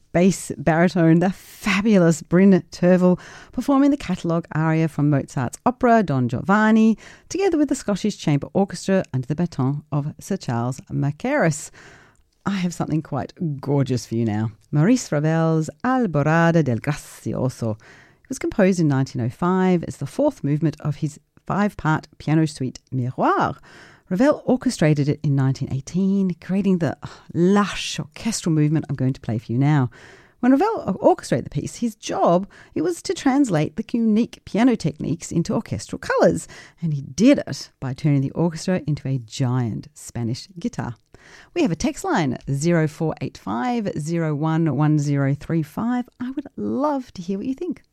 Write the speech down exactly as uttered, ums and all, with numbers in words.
bass baritone, the fabulous Bryn Tervel, performing the catalogue aria from Mozart's opera Don Giovanni, together with the Scottish Chamber Orchestra under the baton of Sir Charles Mackerras. I have something quite gorgeous for you now. Maurice Ravel's Alborada del Gracioso. It was composed in nineteen oh five as the fourth movement of his five-part piano suite Miroir. Ravel orchestrated it in nineteen eighteen, creating the lush orchestral movement I'm going to play for you now. When Ravel orchestrated the piece, his job, it was to translate the unique piano techniques into orchestral colours, and he did it by turning the orchestra into a giant Spanish guitar. We have a text line, zero four eight five, zero one one zero three five. I would love to hear what you think.